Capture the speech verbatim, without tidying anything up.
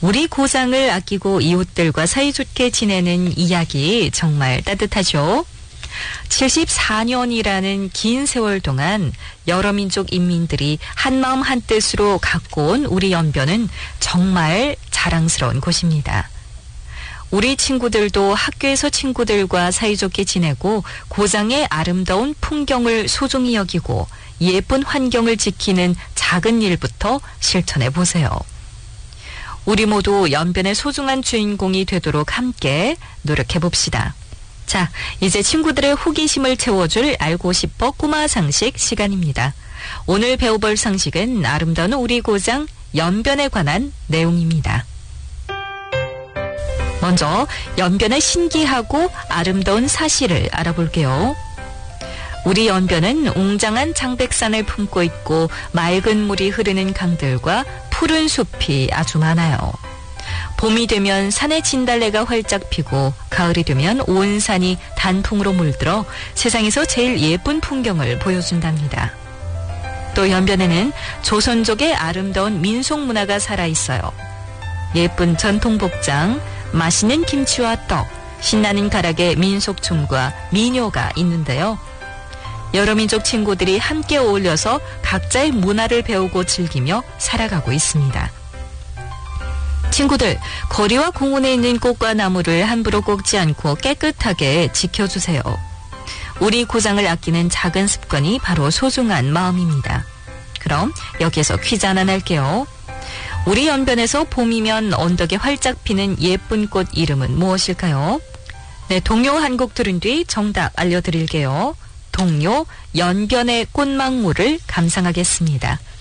우리 고장을 아끼고 이웃들과 사이좋게 지내는 이야기 정말 따뜻하죠. 칠십사 년이라는 긴 세월 동안 여러 민족 인민들이 한마음 한뜻으로 갖고 온 우리 연변은 정말 자랑스러운 곳입니다. 우리 친구들도 학교에서 친구들과 사이좋게 지내고 고장의 아름다운 풍경을 소중히 여기고 예쁜 환경을 지키는 작은 일부터 실천해 보세요. 우리 모두 연변의 소중한 주인공이 되도록 함께 노력해 봅시다. 자, 이제 친구들의 호기심을 채워줄 알고 싶어 꼬마 상식 시간입니다. 오늘 배워볼 상식은 아름다운 우리 고장 연변에 관한 내용입니다. 먼저 연변의 신기하고 아름다운 사실을 알아볼게요. 우리 연변은 웅장한 장백산을 품고 있고 맑은 물이 흐르는 강들과 푸른 숲이 아주 많아요. 봄이 되면 산의 진달래가 활짝 피고 가을이 되면 온 산이 단풍으로 물들어 세상에서 제일 예쁜 풍경을 보여준답니다. 또 연변에는 조선족의 아름다운 민속 문화가 살아있어요. 예쁜 전통 복장, 맛있는 김치와 떡, 신나는 가락의 민속춤과 민요가 있는데요. 여러 민족 친구들이 함께 어울려서 각자의 문화를 배우고 즐기며 살아가고 있습니다. 친구들, 거리와 공원에 있는 꽃과 나무를 함부로 꺾지 않고 깨끗하게 지켜주세요. 우리 고장을 아끼는 작은 습관이 바로 소중한 마음입니다. 그럼 여기에서 퀴즈 하나 낼게요. 우리 연변에서 봄이면 언덕에 활짝 피는 예쁜 꽃 이름은 무엇일까요? 네, 동요 한 곡 들은 뒤 정답 알려드릴게요. 동요 연변의 꽃망울을 감상하겠습니다.